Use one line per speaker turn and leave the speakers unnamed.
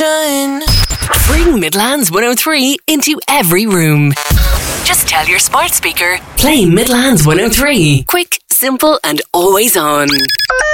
sunshine.
Bring Midlands 103 into every room. Just tell your smart speaker, play Midlands 103. Quick, simple and always on.